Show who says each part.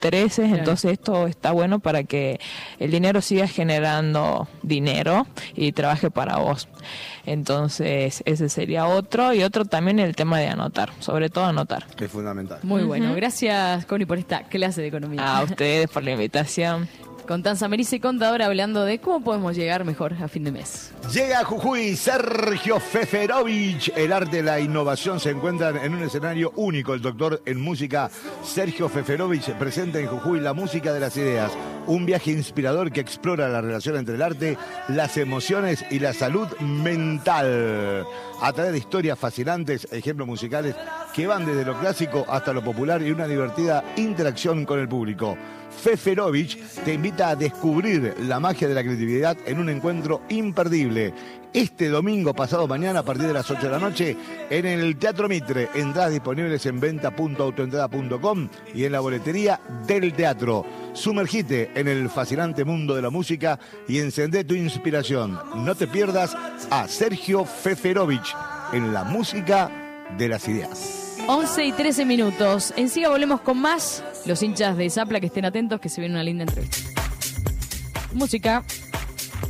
Speaker 1: intereses, claro. Entonces esto está bueno para que el dinero siga generando dinero y trabaje para vos. Entonces ese sería otro, y otro también el tema de anotar, sobre todo anotar.
Speaker 2: Es fundamental.
Speaker 3: Muy bueno, gracias Connie por esta clase de economía.
Speaker 1: A ustedes por la invitación.
Speaker 3: Constanza Merice, contadora, hablando de cómo podemos llegar mejor a fin de mes.
Speaker 2: Llega a Jujuy Sergio Feferovich. El arte de la innovación se encuentran en un escenario único. El doctor en música Sergio Feferovich presenta en Jujuy La música de las ideas. Un viaje inspirador que explora la relación entre el arte, las emociones y la salud mental. A través de historias fascinantes, ejemplos musicales que van desde lo clásico hasta lo popular y una divertida interacción con el público. Feferovich te invita a descubrir la magia de la creatividad en un encuentro imperdible. Este domingo, pasado mañana, a partir de las 8 de la noche, en el Teatro Mitre. Entradas disponibles en venta.autoentrada.com y en la boletería del teatro. Sumergite en el fascinante mundo de la música y encendé tu inspiración. No te pierdas a Sergio Feferovich en la música de las ideas.
Speaker 3: 11:13. Enseguida volvemos con más. Los hinchas de Zapla que estén atentos, que se viene una linda entrevista. Música.